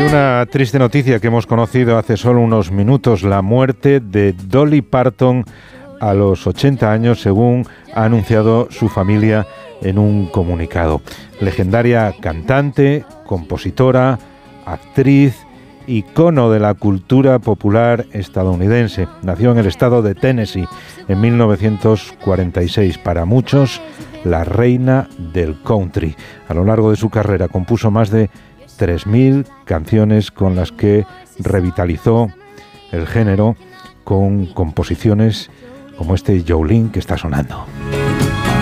una triste noticia que hemos conocido hace solo unos minutos, la muerte de Dolly Parton a los 80 años, según ha anunciado su familia en un comunicado. Legendaria cantante, compositora, actriz, icono de la cultura popular estadounidense. Nació en el estado de Tennessee en 1946. Para muchos, la reina del country. A lo largo de su carrera compuso más de 3.000 canciones con las que revitalizó el género con composiciones como este Jolene que está sonando.